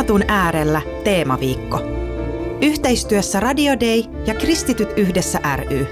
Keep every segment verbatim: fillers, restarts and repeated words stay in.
Raamatun äärellä teemaviikko. Yhteistyössä Radio Day ja Kristityt yhdessä ry.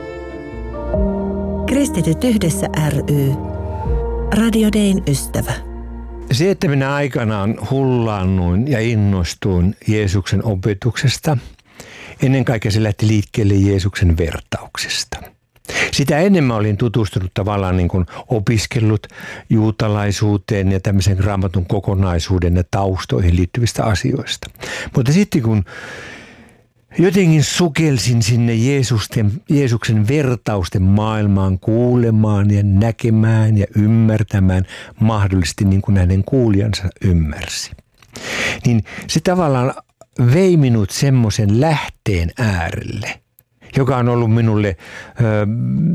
Kristityt yhdessä ry. Radio Dayn ystävä. Se, että minä aikanaan hullaannuin ja innostuin Jeesuksen opetuksesta, ennen kaikkea se lähti liikkeelle Jeesuksen vertauksesta. Sitä enemmän olin tutustunut tavallaan niin kuin opiskellut juutalaisuuteen ja tämmöisen Raamatun kokonaisuuden ja taustoihin liittyvistä asioista. Mutta sitten kun jotenkin sukelsin sinne Jeesusten, Jeesuksen vertausten maailmaan kuulemaan ja näkemään ja ymmärtämään mahdollisesti niin kuin hänen kuulijansa ymmärsi, niin se tavallaan vei minut semmoisen lähteen äärelle, joka on ollut minulle ö,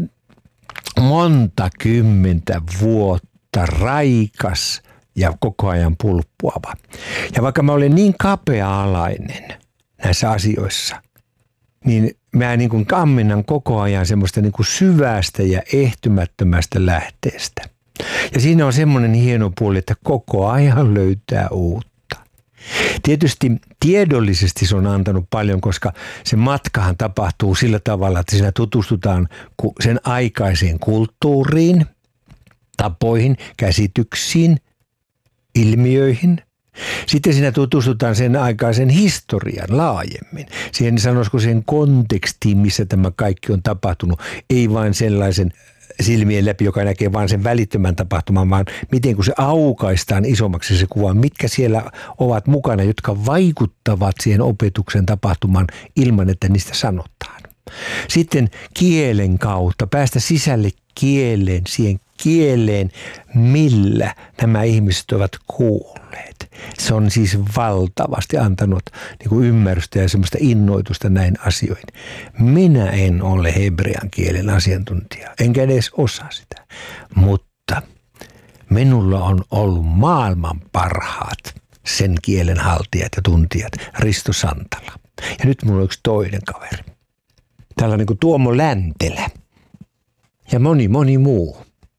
monta kymmentä vuotta raikas ja koko ajan pulppuava. Ja vaikka mä olen niin kapea-alainen näissä asioissa, niin mä niin kuin kamminnan koko ajan semmoista niin kuin syvästä ja ehtymättömästä lähteestä. Ja siinä on semmoinen hieno puoli, että koko ajan löytää uutta. Tietysti tiedollisesti se on antanut paljon, koska se matkahan tapahtuu sillä tavalla, että siinä tutustutaan sen aikaiseen kulttuuriin, tapoihin, käsityksiin, ilmiöihin. Sitten siinä tutustutaan sen aikaisen historian laajemmin. Siihen sanoisiko sen kontekstiin, missä tämä kaikki on tapahtunut, ei vain sellaisen silmien läpi, joka näkee vain sen välittömän tapahtuman, vaan miten kun se aukaistaan isommaksi se kuva, mitkä siellä ovat mukana, jotka vaikuttavat siihen opetuksen tapahtumaan ilman, että niistä sanotaan. Sitten kielen kautta päästä sisälle kieleen, siihen kieleen, millä nämä ihmiset ovat kuulleet. Se on siis valtavasti antanut niin kuin ymmärrystä ja semmoista innoitusta näin asioihin. Minä en ole hebrean kielen asiantuntija, enkä edes osaa sitä, mutta minulla on ollut maailman parhaat sen kielen haltijat ja tuntijat, Risto Santala. Ja nyt minulla on yksi toinen kaveri. Täällä on niin kuin Tuomo Läntelä ja moni moni muu.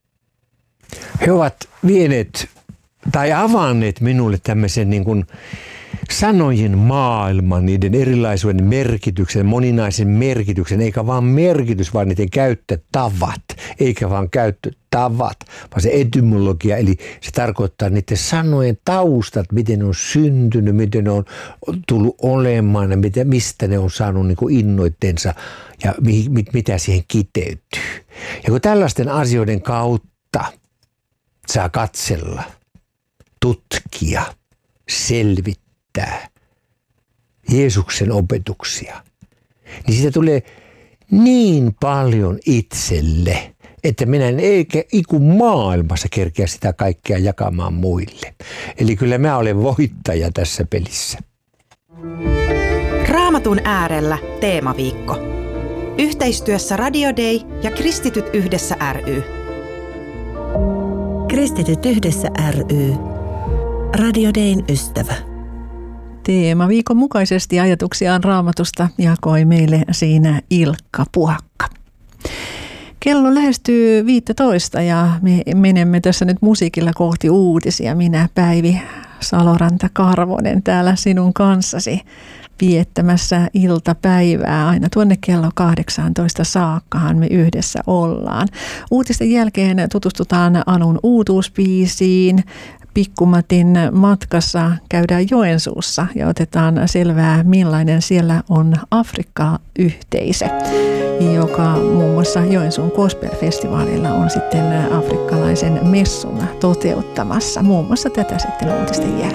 He ovat vieneet tai avanneet minulle tämmöisen niin kuin sanojen maailman, niiden erilaisuuden merkityksen, moninaisen merkityksen, eikä vaan merkitys, vaan niiden käyttötavat, eikä vaan käyttötavat, vaan se etymologia, eli se tarkoittaa niiden sanojen taustat, miten ne on syntynyt, miten ne on tullut olemaan ja mitä, mistä ne on saanut niin kuin innoitteensa ja mi, mit, mitä siihen kiteytyy. Ja kun tällaisten asioiden kautta saa katsella, tutkia, selvittää Jeesuksen opetuksia, niin siitä tulee niin paljon itselle, että minä en eikä iku maailmassa kerkeä sitä kaikkea jakamaan muille. Eli kyllä mä olen voittaja tässä pelissä. Raamatun äärellä teemaviikko. Yhteistyössä Radio Day ja Kristityt yhdessä ry. Kristityt yhdessä ry. Radio Dayn ystävä. Teemaviikon mukaisesti ajatuksiaan Raamatusta jakoi meille siinä Ilkka Puhakka. Kello lähestyy viisitoista ja me menemme tässä nyt musiikilla kohti uutisia. Minä Päivi Saloranta-Karvonen täällä sinun kanssasi viettämässä iltapäivää. Aina tuonne kello kahdeksantoista saakkahan me yhdessä ollaan. Uutisten jälkeen tutustutaan Anun uutuusbiisiin. Pikkumatin matkassa käydään Joensuussa ja otetaan selvää, millainen siellä on Afrikka-yhteisö, joka muun muassa Joensuun Gospel-festivaalilla on sitten afrikkalaisen messun toteuttamassa. Muun muassa tätä sitten uutisten jälkeen.